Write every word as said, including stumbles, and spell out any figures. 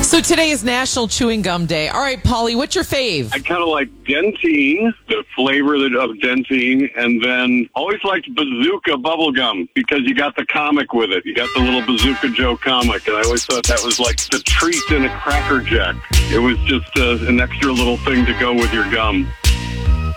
So today is National Chewing Gum Day. All right, Paulie, what's your fave? I kind of like Dentyne, the flavor of Dentyne, and then always liked Bazooka bubblegum because you got the comic with it. You got the little Bazooka Joe comic, and I always thought that was like the treat in a Cracker Jack. It was just uh, an extra little thing to go with your gum.